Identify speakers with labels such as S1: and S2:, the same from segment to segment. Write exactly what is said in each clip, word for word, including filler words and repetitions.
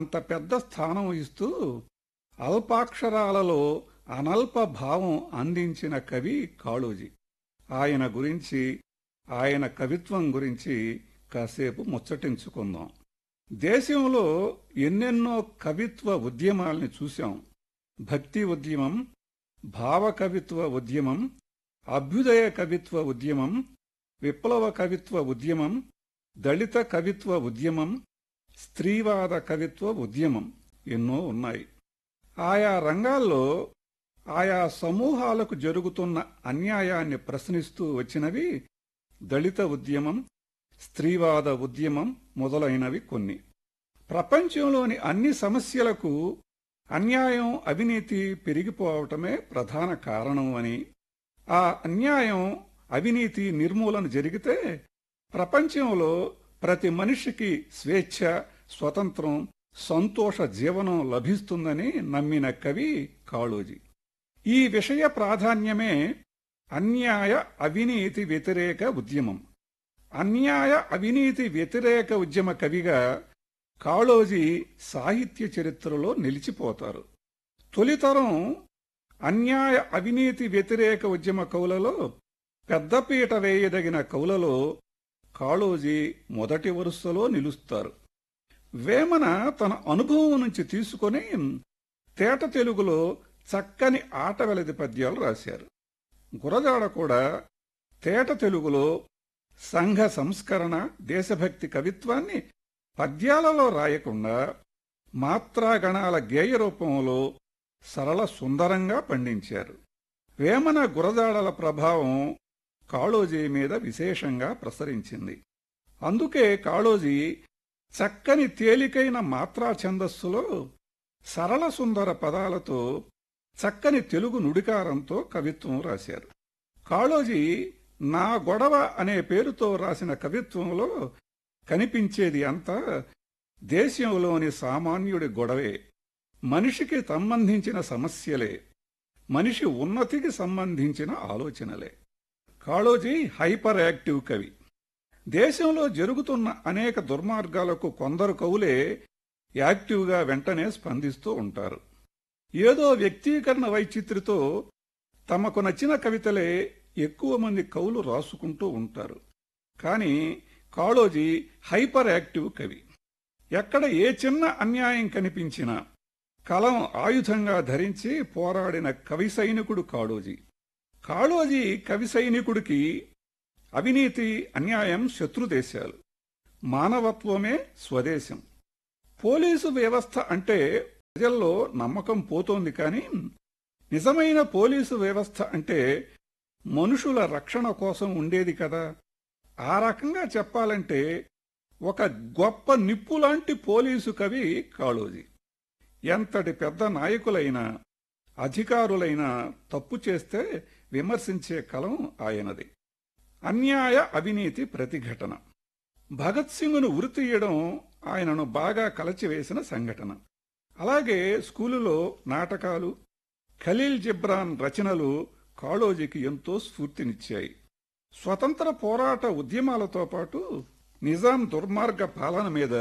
S1: అంత పెద్ద స్థానం ఇస్తూ అల్పాక్షరాలలో అనల్ప భావం అందించిన కవి కాళోజీ. ఆయన గురించి, ఆయన కవిత్వం గురించి కాసేపు ముచ్చటించుకుందాం. దేశంలో ఎన్నెన్నో కవిత్వ ఉద్యమాల్ని చూశాం. భక్తి ఉద్యమం, భావ కవిత్వ ఉద్యమం, అభ్యుదయ కవిత్వ ఉద్యమం, విప్లవ కవిత్వ ఉద్యమం, దళిత కవిత్వ ఉద్యమం, స్త్రీవాద కవిత్వ ఉద్యమం ఎన్నో ఉన్నాయి. ఆయా రంగాల్లో ఆయా సమూహాలకు జరుగుతున్న అన్యాయాన్ని ప్రశ్నిస్తూ వచ్చినవి దళిత ఉద్యమం, స్త్రీవాద ఉద్యమం మొదలైనవి కొన్ని. ప్రపంచంలోని అన్ని సమస్యలకు అన్యాయం, అవినీతి పెరిగిపోవటమే ప్రధాన కారణం అని, ఆ అన్యాయం, అవినీతి నిర్మూలన జరిగితే ప్రపంచంలో ప్రతి మనిషికి స్వేచ్ఛ, స్వతంత్రం, సంతోష జీవనం లభిస్తుందని నమ్మిన కవి కాళోజీ. ఈ విషయ ప్రాధాన్యమే అన్యాయ అవినీతి వ్యతిరేక ఉద్యమం. అన్యాయ అవినీతి వ్యతిరేక ఉద్యమ కవిగా కాళోజీ సాహిత్య చరిత్రలో నిలిచిపోతారు. తొలితరం అన్యాయ అవినీతి వ్యతిరేక ఉద్యమ కవులలో పెద్దపీట వేయదగిన కవులలో కాళోజీ మొదటి వరుసలో నిలుస్తారు. వేమన తన అనుభవం నుంచి తీసుకొని తేట తెలుగులో చక్కని ఆటవెలది పద్యాలు రాశారు. గురజాడ కూడా తేట తెలుగులో సంఘ సంస్కరణ, దేశభక్తి కవిత్వాన్ని పద్యాలలో రాయకుండా మాత్రాగణాల గేయ రూపంలో సరళ సుందరంగా పండించారు. వేమన, గురజాడల ప్రభావం కాళోజీ మీద విశేషంగా ప్రసరించింది. అందుకే కాళోజీ చక్కని తేలికైన మాత్రా ఛందస్సులో సరళ సుందర పదాలతో చక్కని తెలుగు నుడికారంతో కవిత్వం రాశారు. కాళోజీ నా గొడవ అనే పేరుతో రాసిన కవిత్వంలో కనిపించేది అంతా దేశంలోని సామాన్యుడి గొడవే, మనిషికి సంబంధించిన సమస్యలే, మనిషి ఉన్నతికి సంబంధించిన ఆలోచనలే. కాళోజీ హైపర్ యాక్టివ్ కవి. దేశంలో జరుగుతున్న అనేక దుర్మార్గాలకు కొందరు కవులే యాక్టివ్గా వెంటనే స్పందిస్తూ ఉంటారు. ఏదో వ్యక్తీకరణ వైచిత్రితో తమకు నచ్చిన కవితలే ఎక్కువ మంది కవులు రాసుకుంటూ ఉంటారు. కాని కాళోజీ హైపర్ యాక్టివ్ కవి. ఎక్కడ ఏ చిన్న అన్యాయం కనిపించినా కలం ఆయుధంగా ధరించి పోరాడిన కవి సైనికుడు కాళోజీ. కాళోజీ కవి సైనికుడికి అవినీతి, అన్యాయం శత్రుదేశాలు, మానవత్వమే స్వదేశం. పోలీసు వ్యవస్థ అంటే ప్రజల్లో నమ్మకం పోతోంది. కానీ నిజమైన పోలీసు వ్యవస్థ అంటే మనుషుల రక్షణ కోసం ఉండేది కదా. ఆ రకంగా చెప్పాలంటే ఒక గొప్ప నిప్పులాంటి పోలీసు కవి కాళోజీ. ఎంతటి పెద్ద నాయకులైనా, అధికారులైనా తప్పు చేస్తే విమర్శించే కలం ఆయనది. అన్యాయ అవినీతి ప్రతిఘటన. భగత్ సింగ్ను ఉరితీయడం ఆయనను బాగా కలచివేసిన సంఘటన. అలాగే స్కూలులో నాటకాలు, ఖలీల్ జిబ్రాన్ రచనలు కాళోజీకి ఎంతో స్ఫూర్తినిచ్చాయి. స్వతంత్ర పోరాట ఉద్యమాలతో పాటు నిజాం దుర్మార్గ పాలన మీద,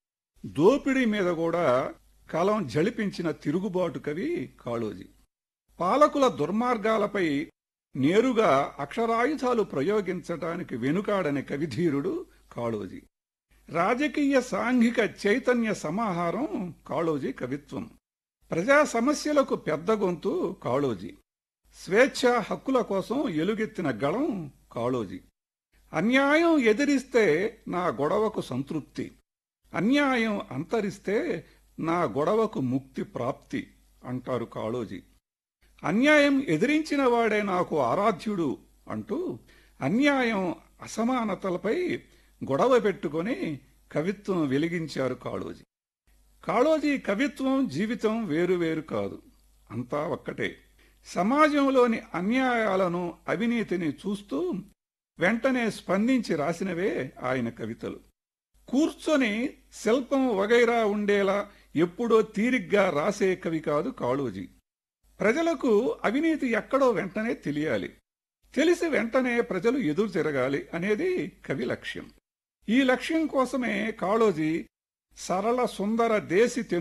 S1: దోపిడీ మీద కూడా కలం జళిపించిన తిరుగుబాటు కవి కాళోజీ. పాలకుల దుర్మార్గాలపై నేరుగా అక్షరాయుధాలు ప్రయోగించటానికి వెనుకాడని కవిధీరుడు కాళోజీ. రాజకీయ సాంఘిక చైతన్య సమాహారం కాళోజీ కవిత్వం. ప్రజా సమస్యలకు పెద్ద గొంతు కాళోజీ. స్వేచ్ఛ, హక్కుల కోసం ఎలుగెత్తిన గళం కాళోజీ. అన్యాయం ఎదిరిస్తే నా గొడవకు సంతృప్తి, అన్యాయం అంతరిస్తే నా గొడవకు ముక్తి ప్రాప్తి అంటారు కాళోజీ. అన్యాయం ఎదిరించిన వాడే నాకు ఆరాధ్యుడు అంటూ అన్యాయం, అసమానతలపై గొడవ పెట్టుకొని కవిత్వం వెలిగించారు కాళోజీ. కాళోజీ కవిత్వం, జీవితం వేరువేరు కాదు, అంతా ఒక్కటే. సమాజంలోని అన్యాయాలను, అవినీతిని చూస్తూ వెంటనే స్పందించి రాసినవే ఆయన కవితలు. కూర్చొని శిల్పం వగైరా ఉండేలా ఎప్పుడో తీరిగ్గా రాసే కవి కాదు కాళోజీ. ప్రజలకు అవినీతి ఎక్కడో వెంటనే తెలియాలి, తెలిసి వెంటనే ప్రజలు ఎదురు తిరగాలి అనేది కవి లక్ష్యం. ఈ లక్ష్యం కోసమే కాళోజీ సరళ సుందర దేశి